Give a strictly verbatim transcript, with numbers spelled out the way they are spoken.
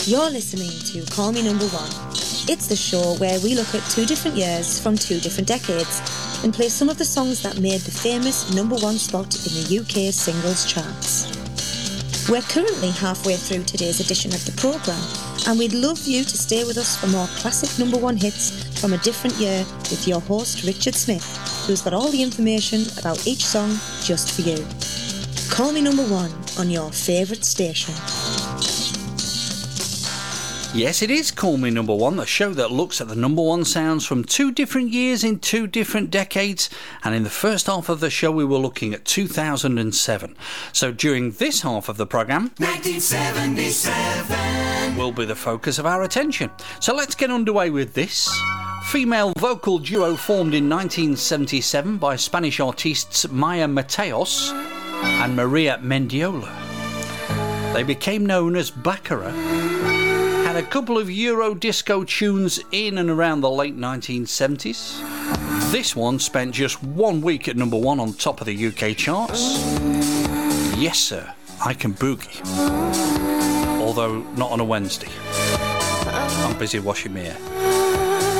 You're listening to Call Me Number One. It's the show where we look at two different years from two different decades and play some of the songs that made the famous number one spot in the U K singles charts. We're currently halfway through today's edition of the programme, and we'd love you to stay with us for more classic number one hits from a different year with your host Richard Smith, who's got all the information about each song just for you. Call Me Number One on your favourite station. Yes, it is Call Me Number One, the show that looks at the number one sounds from two different years in two different decades. And in the first half of the show, we were looking at two thousand seven. So during this half of the programme, nineteen seventy-seven will be the focus of our attention. So let's get underway with this. Female vocal duo formed in nineteen seventy-seven by Spanish artists Maya Mateos and Maria Mendiola. They became known as Baccara. Had a couple of Euro disco tunes in and around the late nineteen seventies. This one spent just one week at number one on top of the U K charts. Yes, sir, I Can Boogie. Although not on a Wednesday. I'm busy washing my hair.